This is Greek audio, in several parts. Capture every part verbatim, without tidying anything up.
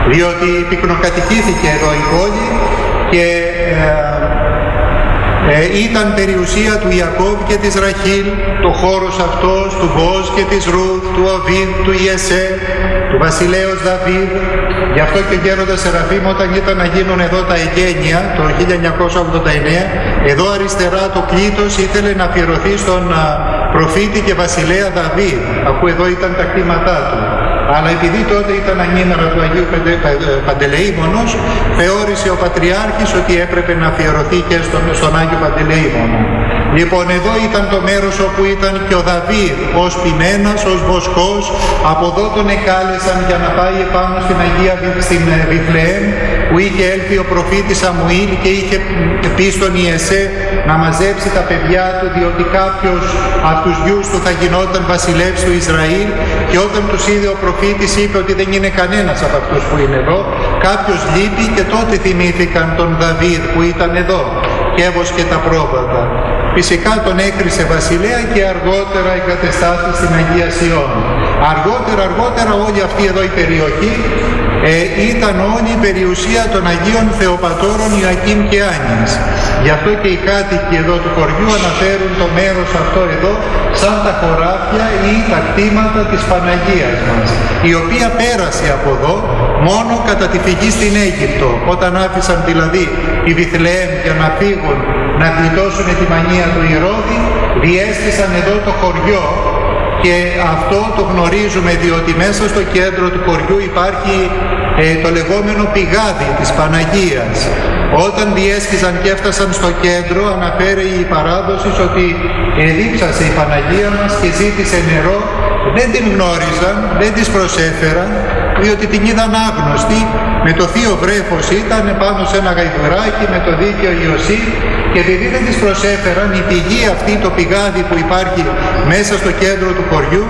διότι πυκνοκατοικήθηκε εδώ η πόλη και ε, ε, ήταν περιουσία του Ιακώβ και της Ραχήλ, το χώρος αυτός, του Μποζ και της Ρούθ, του Οβίδ, του Ιεσέ, του βασιλέως Δαβίδ. Γι' αυτό και ο γέροντας Σεραφείμ, όταν ήταν να γίνουν εδώ τα εγγένεια το χίλια εννιακόσια ογδόντα εννέα, εδώ αριστερά το κλήτος ήθελε να αφιερωθεί στον προφήτη και βασιλέα Δαβίδ, αφού εδώ ήταν τα κτήματά του. Αλλά επειδή τότε ήταν ανήμερα του Αγίου Παντελεήμονος, θεώρησε ο Πατριάρχης ότι έπρεπε να αφιερωθεί και στον, στον Άγιο Παντελεήμονο. Λοιπόν, εδώ ήταν το μέρος όπου ήταν και ο Δαβίδ ως ποιμένας, ως βοσκός. Από εδώ τον εκάλεσαν για να πάει επάνω στην Αγία στην Βιθλεέμ, που είχε έλθει ο προφήτης Σαμουήλ και είχε πει στον Ιεσέ να μαζέψει τα παιδιά του, διότι κάποιος από τους γιους του θα γινόταν βασιλεύς του Ισραήλ. Και όταν τους είδε ο προφήτης, είπε ότι δεν είναι κανένας από αυτούς που είναι εδώ, κάποιος λείπει, και τότε θυμήθηκαν τον Δαβίδ που ήταν εδώ και έβοσκε τα πρόβατα. Φυσικά τον έκρισε βασιλέα και αργότερα εγκατεστάθη στην Αγία Σιών. Αργότερα, αργότερα όλη αυτή εδώ η περιοχή ε, ήταν όλη η περιουσία των Αγίων Θεοπατώρων Ιωακήμ και Άννης. Γι' αυτό και οι κάτοικοι εδώ του χωριού αναφέρουν το μέρος αυτό εδώ σαν τα χωράφια ή τα κτήματα της Παναγίας μας, η οποία πέρασε από εδώ μόνο κατά τη φυγή στην Αίγυπτο, όταν άφησαν δηλαδή η Βιθλεέμ για να φύγουν να γλιτώσουν τη μανία του Ηρώδη, διέστησαν εδώ το χωριό. Και αυτό το γνωρίζουμε διότι μέσα στο κέντρο του χωριού υπάρχει ε, το λεγόμενο πηγάδι της Παναγίας. Όταν διέσχιζαν και έφτασαν στο κέντρο, αναφέρει η παράδοση ότι εδίψασε η Παναγία μας και ζήτησε νερό. Δεν την γνώριζαν, δεν της προσέφεραν, διότι την είδαν άγνωστη. Με το θείο βρέφος ήταν πάνω σε ένα γαϊδουράκι με το δίκαιο Ιωσήφ, και επειδή δεν της προσέφεραν, η πηγή αυτή, το πηγάδι που υπάρχει μέσα στο κέντρο του χωριού,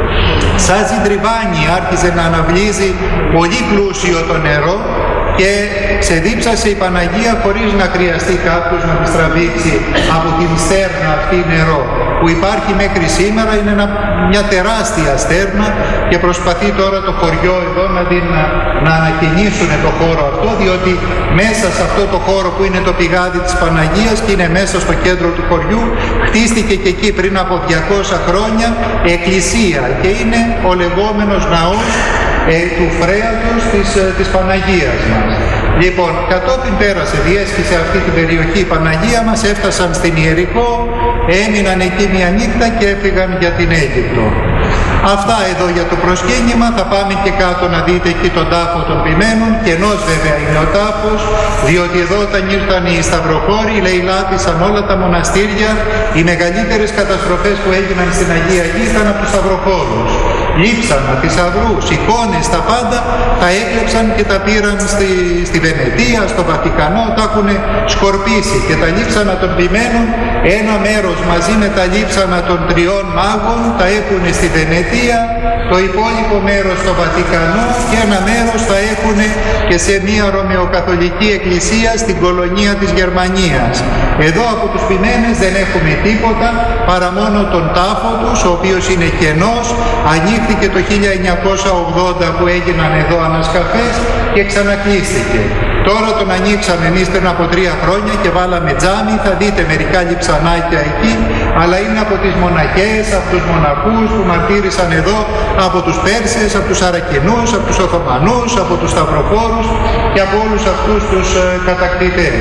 σαν ζυντριβάνι άρχιζε να αναβλύζει πολύ πλούσιο το νερό, και ξεδίψασε η Παναγία χωρίς να χρειαστεί κάποιος να της τραβήξει από την στέρνα αυτή νερό, που υπάρχει μέχρι σήμερα. Είναι ένα, μια τεράστια στέρνα, και προσπαθεί τώρα το χωριό εδώ να, την, να ανακαινήσουν το χώρο αυτό, διότι μέσα σε αυτό το χώρο που είναι το πηγάδι της Παναγίας και είναι μέσα στο κέντρο του χωριού, χτίστηκε και εκεί πριν από διακόσια χρόνια εκκλησία, και είναι ο λεγόμενος ναός ε, του φρέατος της, της Παναγίας μας. Λοιπόν, κατόπιν πέρασε, διέσχισε αυτή την περιοχή η Παναγία μας, έφτασαν στην Ιερικό, έμειναν εκεί μια νύχτα και έφυγαν για την Αίγυπτο. Αυτά εδώ για το προσκύνημα. Θα πάμε και κάτω να δείτε εκεί τον τάφο των ποιμένων. Κενός βέβαια είναι ο τάφος, διότι εδώ όταν ήρθαν οι Σταυροχώροι λαιλάτισαν όλα τα μοναστήρια. Οι μεγαλύτερες καταστροφές που έγιναν στην Αγία Γη ήταν από τους Σταυροχώρους. Λείψανα, θησαυρούς, εικόνες, τα πάντα τα έκλεψαν και τα πήραν στη, στη Βενετία, στο Βατικανό, τα έχουν σκορπίσει, και τα λείψανα των ποιμένων, ένα μέρος μαζί με τα λείψανα των τριών μάγων τα έχουν στη Βενετία, το υπόλοιπο μέρος στο Βατικανό, και ένα μέρος τα έχουν και σε μια ρωμαιοκαθολική εκκλησία στην κολονία της Γερμανίας. Εδώ από τους ποιμένες δεν έχουμε τίποτα παρά μόνο τον τάφο τους, ο οποίος είναι κενός. Ανοίχθηκε το χίλια εννιακόσια ογδόντα που έγιναν εδώ ανασκαφές και ξανακλείστηκε. Τώρα τον ανοίξαμε εμείς πριν από τρία χρόνια και βάλαμε τζάμι. Θα δείτε μερικά λειψανάκια εκεί, αλλά είναι από τις μοναχές, από τους μοναχούς που μαρτύρησαν εδώ, από τους Πέρσες, από τους Αρακινούς, από τους Οθωμανούς, από τους Σταυροφόρους και από όλους αυτούς τους ε, κατακτητές.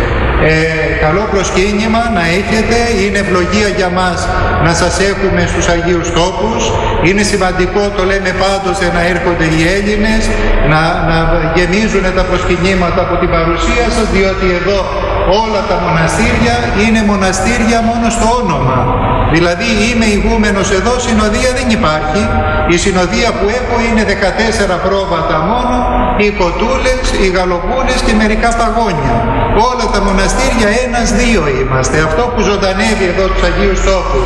Ε, καλό προσκύνημα να έχετε, είναι ευλογία για μας να σας έχουμε στους Αγίους Τόπους. Είναι σημαντικό, το λέμε πάντοτε, να έρχονται οι Έλληνες, να, να γεμίζουν τα προσκυνήματα από την παρουσία σας, διότι εδώ όλα τα μοναστήρια είναι μοναστήρια μόνο στο όνομα. Δηλαδή είμαι ηγούμενος εδώ, συνοδεία δεν υπάρχει. Η συνοδεία που έχω είναι δεκατέσσερα πρόβατα μόνο, οι κοτούλες, οι γαλοπούλες και μερικά παγόνια. Όλα τα μοναστήρια ένας-δύο είμαστε. Αυτό που ζωντανεύει εδώ τους Αγίους Τόπους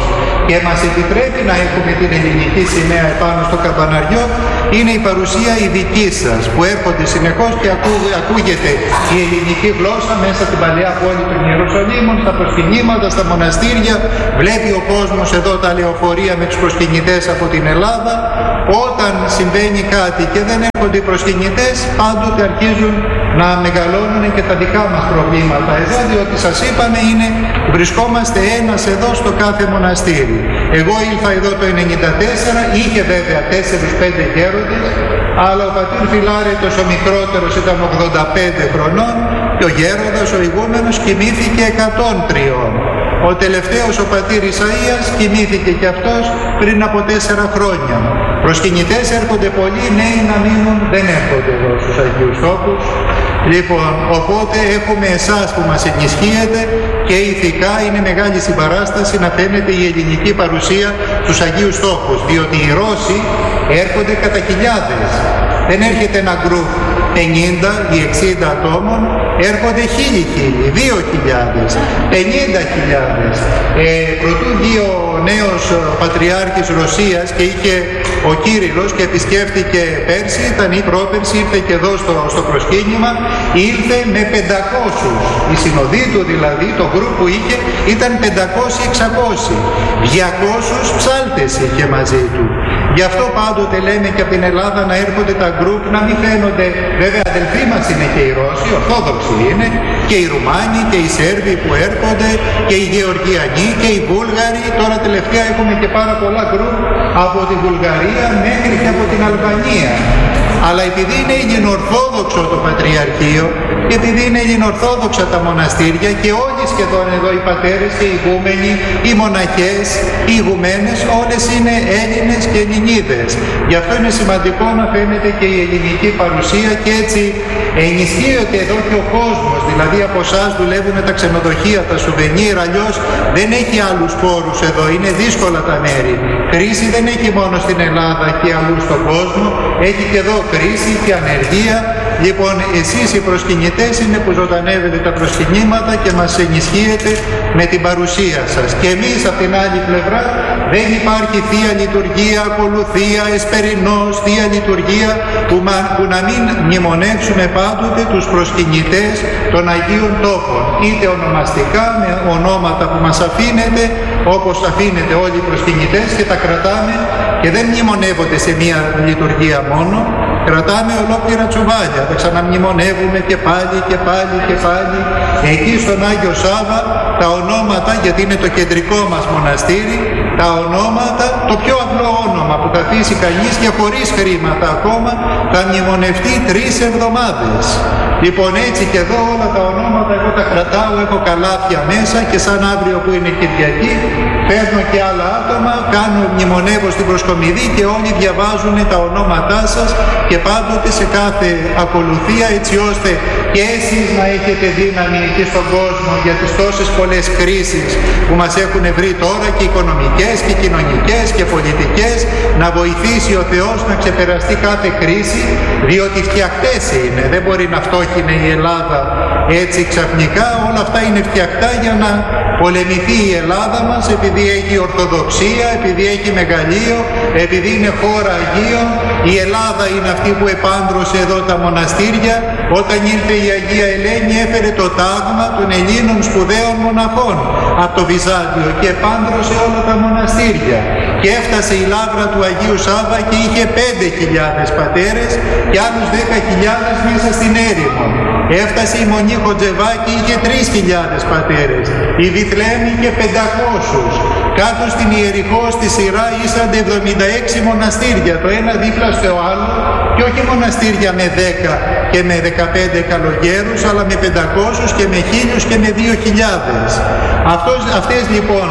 και μας επιτρέπει να έχουμε την ελληνική σημαία επάνω στο καμπαναριό είναι η παρουσία η δική σας, που έρχονται συνεχώς και ακού, ακούγεται η ελληνική γλώσσα μέσα στην παλαιά πόλη των Ιερουσαλήμων, στα προσκυνήματα, στα μοναστήρια. Βλέπει ο κόσμος εδώ τα λεωφορεία με τους προσκυνητές από την Ελλάδα. Όταν συμβαίνει κάτι και δεν έρχονται οι προσκυνητές, πάντοτε αρχίζουν να μεγαλώνουν και τα δικά μας προβλήματα εδώ, διότι σας είπαμε είναι, βρισκόμαστε ένας εδώ στο κάθε μοναστήρι. Εγώ ήλθα εδώ το ενενήντα τέσσερα, είχε βέβαια τέσσερις πέντε γέροντες, αλλά ο πατήρ Φιλάρετος ο μικρότερος ήταν ογδόντα πέντε χρονών και ο γέροντας, ο ηγούμενος, κοιμήθηκε εκατόν τρία. Ο τελευταίος, ο πατήρ Ισαΐας, κοιμήθηκε και αυτός πριν από τέσσερα χρόνια. Προσκυνητές έρχονται πολλοί, νέοι να μείνουν δεν έρχονται εδώ στους Αγίους Τόπους. Λοιπόν, οπότε έχουμε εσάς που μας ενισχύετε και ηθικά είναι μεγάλη συμπαράσταση να φαίνεται η ελληνική παρουσία στους Αγίους Τόπους, διότι οι Ρώσοι έρχονται κατά χιλιάδες. Δεν έρχεται ένα γκρουπ πενήντα ή εξήντα ατόμων, έρχονται χίλιοι χίλιοι, δύο χιλιάδες, πενήντα χιλιάδες. Ε, προτού βγει ο νέος Πατριάρχης Ρωσίας και είχε ο Κύριλλος και επισκέφτηκε πέρσι, ήταν ή πρόπερσι, ήρθε και εδώ στο, στο προσκύνημα, ήλθε με πεντακόσιους. Η συνοδή του δηλαδή, το γκρουπ που είχε, ήταν πεντακόσιοι εξακόσιοι. διακόσιους ψάλτες είχε μαζί του. Γι' αυτό πάντοτε λέμε και από την Ελλάδα να έρχονται τα γκρουπ, να μην φαίνονται, βέβαια αδελφοί μας είναι και οι Ρώσοι, Ορθόδοξοι είναι, και οι Ρουμάνοι και οι Σέρβοι που έρχονται, και οι Γεωργιανοί και οι Βούλγαροι. Τώρα τελευταία έχουμε και πάρα πολλά γκρουπ από τη Βουλγαρία μέχρι και από την Αλβανία. Αλλά επειδή είναι ελληνοορθόδοξο το Πατριαρχείο και επειδή είναι ελληνοορθόδοξα τα μοναστήρια και όλοι σχεδόν εδώ οι πατέρες και οι ηγούμενοι, οι μοναχές, οι ηγουμένες, όλες είναι Έλληνες και Ελληνίδες. Γι' αυτό είναι σημαντικό να φαίνεται και η ελληνική παρουσία και έτσι ενισχύεται εδώ και ο κόσμος. Δηλαδή από εσάς δουλεύουν τα ξενοδοχεία, τα σουβενίρ, αλλιώς δεν έχει άλλους πόρους εδώ, είναι δύσκολα τα μέρη. Κρίση δεν έχει μόνο στην Ελλάδα και αλλού στον κόσμο, έχει και εδώ κρίση και ανεργία. Λοιπόν, εσείς οι προσκυνητές είναι που ζωντανεύετε τα προσκυνήματα και μας ενισχύετε με την παρουσία σας. Και εμείς από την άλλη πλευρά δεν υπάρχει Θεία Λειτουργία, ακολουθία, εσπερινός, Θεία Λειτουργία που, μα, που να μην μνημονεύσουμε πάντοτε τους προσκυνητές των Αγίων Τόπων. Είτε ονομαστικά με ονόματα που μας αφήνετε, όπως αφήνετε όλοι οι προσκυνητές και τα κρατάμε και δεν μνημονεύονται σε μία λειτουργία μόνο. Κρατάμε ολόκληρα τσουβάλια, τα ξαναμνημονεύουμε και πάλι και πάλι και πάλι. Εκεί στον Άγιο Σάββα τα ονόματα, γιατί είναι το κεντρικό μας μοναστήρι, τα ονόματα, το πιο απλό όνομα που θα αφήσει κανείς και χωρίς χρήματα ακόμα, θα μνημονευτεί τρεις εβδομάδες. Λοιπόν, έτσι και εδώ όλα τα ονόματα εγώ τα κρατάω, έχω καλάθια μέσα και σαν αύριο που είναι Κυριακή παίρνω και άλλα άτομα, κάνω, μνημονεύω στην προσκομιδή και όλοι διαβάζουν τα ονόματά σας και πάντοτε σε κάθε ακολουθία, έτσι ώστε και εσείς να έχετε δύναμη και στον κόσμο για τις τόσες πολλές κρίσεις που μας έχουν βρει τώρα, και οικονομικές και κοινωνικές και πολιτικές, να βοηθήσει ο Θεός να ξεπεραστεί κάθε κρίση, διότι φτιαχτές είναι, δεν μπορεί να φτώχυνε η Ελλάδα έτσι ξαφνικά. Όλα αυτά είναι φτιαχτά για να πολεμηθεί η Ελλάδα μας, επειδή έχει Ορθοδοξία, επειδή έχει μεγαλείο, επειδή είναι χώρα Αγίων. Η Ελλάδα είναι αυτή που επάντρωσε εδώ τα μοναστήρια. Όταν ήρθε η Αγία Ελένη έφερε το τάγμα των Ελλήνων σπουδαίων μοναχών από το Βυζάντιο και επάντρωσε όλα τα μοναστήρια. Και έφτασε η λάβρα του Αγίου Σάββα και είχε πέντε χιλιάδες πατέρες και άλλους δέκα χιλιάδες μέσα στην έρημο. Έφτασε η Μονή Χοντζεβά και είχε τρεις χιλιάδες πατέρες. Η Βιθλέμ είχε πεντακόσιους. Κάτω στην Ιεριχώ στη σειρά ήσανται εβδομήντα έξι μοναστήρια, το ένα δίπλα στο άλλο, και όχι μοναστήρια με δέκα και με δεκαπέντε καλογέρους, αλλά με πεντακόσιους και με χίλιους και με δύο χιλιάδες. Αυτός, αυτές λοιπόν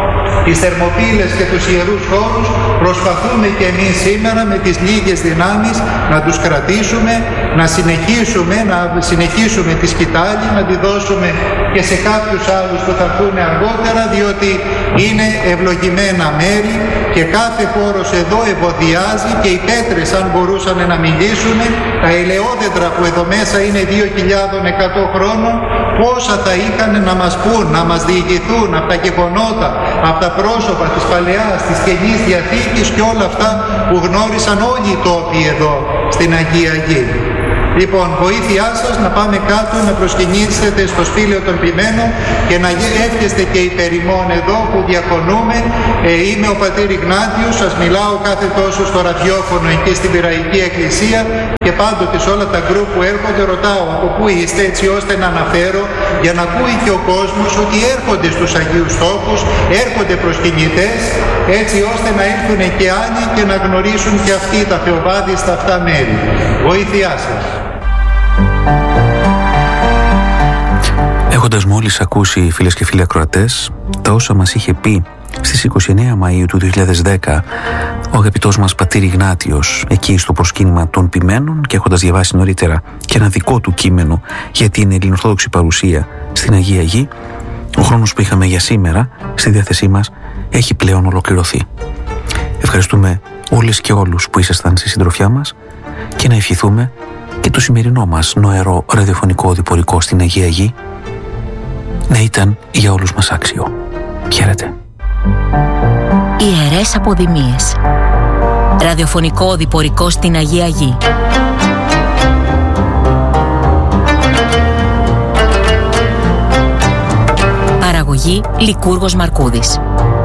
τις θερμοπύλες και τους ιερούς χώρους προσπαθούμε και εμείς σήμερα με τις λίγες δυνάμεις να τους κρατήσουμε, να συνεχίσουμε, να συνεχίσουμε τη σκητάλη, να τη δώσουμε και σε κάποιους άλλους που θα έρθουν αργότερα, διότι είναι ευλογημένα μέρη και κάθε χώρος εδώ ευωδιάζει, και οι πέτρες αν μπορούσαν να μιλήσουν, τα ελαιόδεντρα που εδώ μέσα είναι δύο χιλιάδες εκατό χρόνων, πόσα θα είχαν να μας πούν, να μας διηγηθούν από τα γεγονότα, από τα πρόσωπα της Παλαιάς, της Καινής Διαθήκης και όλα αυτά που γνώρισαν όλοι οι τόποι εδώ στην Αγία Γη. Λοιπόν, βοήθειά σας να πάμε κάτω, να προσκυνήσετε στο σπήλαιο των ποιμένων και να εύχεστε και υπερημών εδώ που διακονούμε. Ε, είμαι ο πατήρ Ιγνάτιος, σας μιλάω κάθε τόσο στο ραδιόφωνο εκεί στην Πειραϊκή Εκκλησία και πάντοτε σε όλα τα γκρουπ που έρχονται ρωτάω από πού είστε, έτσι ώστε να αναφέρω για να ακούει και ο κόσμος ότι έρχονται στους Αγίους Τόπους, έρχονται προσκυνητές, έτσι ώστε να έρθουν και άλλοι και να γνωρίσουν και αυτοί τα θεοβάδιστα αυτά μέρη. Βοήθειά σας. Έχοντας μόλις ακούσει, φίλες και φίλοι ακροατές, τα όσα μας είχε πει στις είκοσι εννέα Μαΐου του δύο χιλιάδες δέκα ο αγαπητός μας πατήρ Ιγνάτιος εκεί στο προσκύνημα των ποιμένων και έχοντας διαβάσει νωρίτερα και ένα δικό του κείμενο για την ελληνοορθόδοξη παρουσία στην Αγία Γη, ο χρόνος που είχαμε για σήμερα στη διάθεσή μας έχει πλέον ολοκληρωθεί. Ευχαριστούμε όλες και όλους που ήσασταν στη συντροφιά μας και να ευχηθούμε και το σημερινό μας νοερό ραδιοφωνικό διπορικό στην Αγία Γη να ήταν για όλους μας άξιο. Χαίρετε. Ιερές Αποδημίες. Ραδιοφωνικό διπορικό στην Αγία Γη. Παραγωγή Λικούργος Μαρκούδης.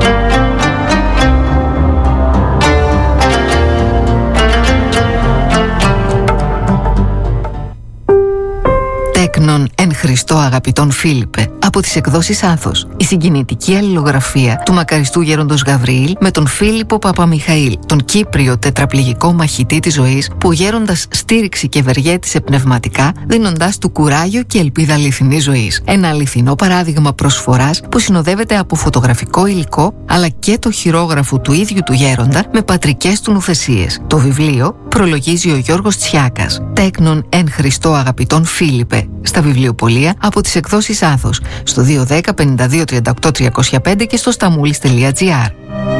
Τέκνον εν Χριστώ αγαπητόν Φίλιππε, από τις εκδόσεις Άθος, η συγκινητική αλληλογραφία του μακαριστού γέροντος Γαβριήλ με τον Φίλιππο Παπαμιχαήλ, τον Κύπριο τετραπληγικό μαχητή της ζωής, που ο γέροντας στήριξε και ευεργέτησε πνευματικά, δίνοντάς του κουράγιο και ελπίδα αληθινής ζωής. Ένα αληθινό παράδειγμα προσφοράς που συνοδεύεται από φωτογραφικό υλικό, αλλά και το χειρόγραφο του ίδιου του γέροντα με πατρικές του νουθεσίες. Το βιβλίο προλογίζει ο Γιώργος Τσιάκας. Τέκνον εν Χριστώ αγαπητόν Φίλιππε, στα βιβλιοπωλεία από τις εκδόσεις Άθος, στο δύο δέκα πενήντα δύο τριάντα οκτώ τριακόσια πέντε και στο σταμούλης τελεία τζι άρ.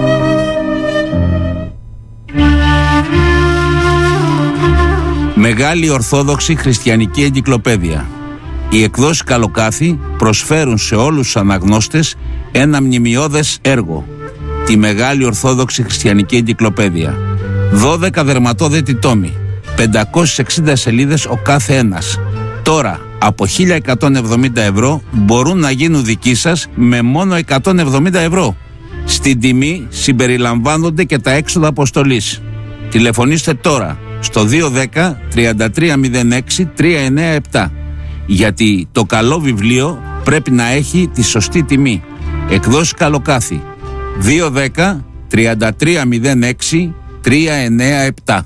Μεγάλη Ορθόδοξη Χριστιανική Εγκυκλοπαίδεια. Οι εκδόσεις Καλοκάθι προσφέρουν σε όλους τους αναγνώστες ένα μνημειώδες έργο. Τη Μεγάλη Ορθόδοξη Χριστιανική Εγκυκλοπαίδεια. δώδεκα δερματόδετοι τόμοι, πεντακόσιες εξήντα σελίδες ο κάθε ένας. Τώρα από χίλια εκατόν εβδομήντα ευρώ μπορούν να γίνουν δικοί σας με μόνο εκατόν εβδομήντα ευρώ. Στην τιμή συμπεριλαμβάνονται και τα έξοδα αποστολής. Τηλεφωνήστε τώρα στο δύο δέκα τριάντα τρία μηδέν έξι τρία εννέα επτά, γιατί το καλό βιβλίο πρέπει να έχει τη σωστή τιμή. Εκδόσεις Καλοκάθι δύο δέκα τριάντα τρία μηδέν έξι τρία εννέα επτά.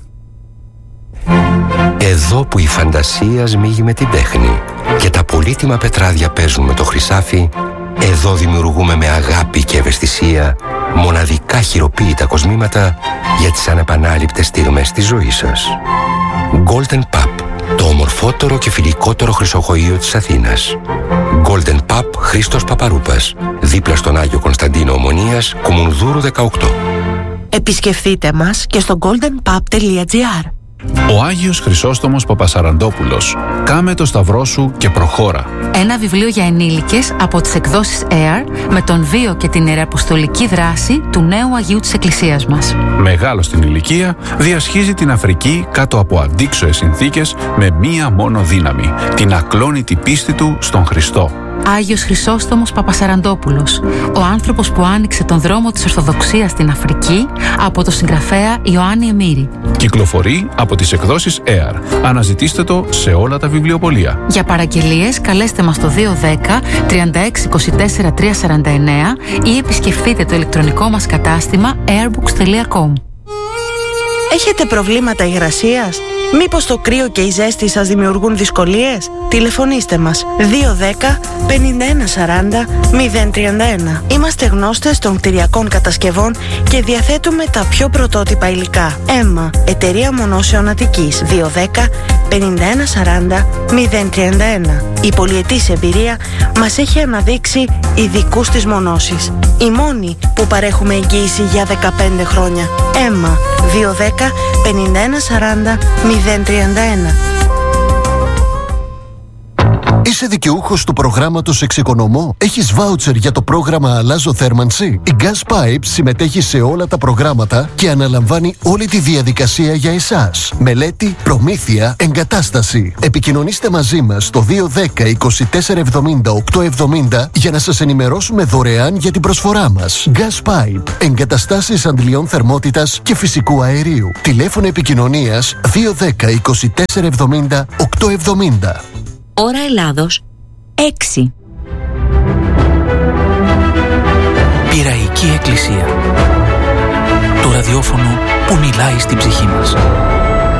Εδώ που η φαντασία σμίγει με την τέχνη και τα πολύτιμα πετράδια παίζουν με το χρυσάφι, εδώ δημιουργούμε με αγάπη και ευαισθησία μοναδικά χειροποίητα κοσμήματα για τις ανεπανάληπτες στιγμές της ζωής σας. Golden Pub, το ομορφότερο και φιλικότερο χρυσοχοείο της Αθήνας. Golden Pub Χρήστος Παπαρούπας, δίπλα στον Άγιο Κωνσταντίνο Ομονίας, Κομουνδούρου δεκαοκτώ. Επισκεφτείτε μας και στο golden pub τελεία τζι άρ. Ο Άγιος Χρυσόστομος Παπασαραντόπουλος. Κάμε το σταυρό σου και προχώρα. Ένα βιβλίο για ενήλικες από τις εκδόσεις έι αρ με τον βίο και την ιεραποστολική δράση του νέου Αγίου της Εκκλησίας μας. Μεγάλος στην ηλικία, διασχίζει την Αφρική κάτω από αντίξωες συνθήκες με μία μόνο δύναμη, την ακλόνητη πίστη του στον Χριστό. Άγιος Χρυσόστομος Παπασαραντόπουλος, ο άνθρωπος που άνοιξε τον δρόμο της Ορθοδοξίας στην Αφρική, από το συγγραφέα Ιωάννη Εμμύρη. Κυκλοφορεί από τις εκδόσεις έι αρ. Αναζητήστε το σε όλα τα βιβλιοπωλεία. Για παραγγελίες καλέστε μας στο δύο δέκα τριάντα έξι είκοσι τέσσερα τριακόσια σαράντα εννέα ή επισκεφτείτε το ηλεκτρονικό μας κατάστημα airbooks τελεία com. Έχετε προβλήματα υγρασίας? Μήπως το κρύο και η ζέστη σας δημιουργούν δυσκολίες? Τηλεφωνήστε μας δύο δέκα πενήντα ένα σαράντα μηδέν τριάντα ένα. Είμαστε γνώστες των κτηριακών κατασκευών και διαθέτουμε τα πιο πρωτότυπα υλικά. Έμα, εταιρεία μονώσεων Αττικής. Δύο δέκα πενήντα ένα σαράντα μηδέν τριάντα ένα. Η πολυετής εμπειρία μας έχει αναδείξει ειδικούς της μονώσης. Η μόνη που παρέχουμε εγγύηση για δεκαπέντε χρόνια. Έμα, δύο δέκα πενήντα ένα σαράντα μηδέν τριάντα ένα. Είσαι δικαιούχος του προγράμματος Εξοικονομώ? Έχεις βάουτσερ για το πρόγραμμα Αλλάζω Θέρμανση? Η Gas Pipe συμμετέχει σε όλα τα προγράμματα και αναλαμβάνει όλη τη διαδικασία για εσάς. Μελέτη, προμήθεια, εγκατάσταση. Επικοινωνήστε μαζί μας στο δύο ένα μηδέν είκοσι τέσσερα εβδομήντα οκτώ εβδομήντα για να σας ενημερώσουμε δωρεάν για την προσφορά μας. Gas Pipe. Εγκαταστάσεις αντλιών θερμότητας και φυσικού αερίου. Τηλέφωνο επικοινωνίας δύο ένα μηδέν είκοσι τέσσερα εβδομήντα οκτώ εβδομήντα. Ώρα Ελλάδος έξι. Πειραϊκή Εκκλησία. Το ραδιόφωνο που μιλάει στην ψυχή μας.